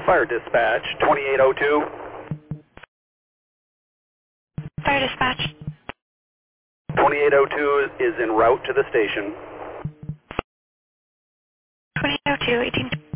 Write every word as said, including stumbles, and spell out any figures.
Fire dispatch, twenty-eight oh two. Fire dispatch. twenty-eight oh two is en route to the station. twenty-eight oh two, eighteen.